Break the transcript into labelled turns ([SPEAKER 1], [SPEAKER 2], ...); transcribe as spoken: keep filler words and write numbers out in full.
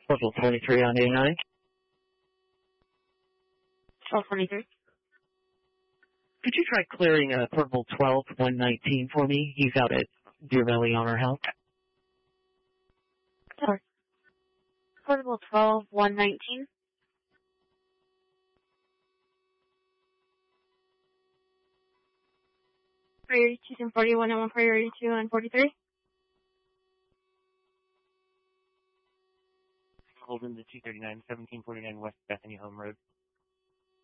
[SPEAKER 1] Level twenty-three on A nine.
[SPEAKER 2] twelve twenty-three.
[SPEAKER 1] Could you try clearing uh, Purple twelve one nineteen for me? He's out at Deer Valley Honor House.
[SPEAKER 2] Sorry. Portable twelve one nineteen. Priority two and forty-one and one priority two and forty-three.
[SPEAKER 3] Hold in the two thirty-nine, seventeen forty-nine West Bethany Home Road.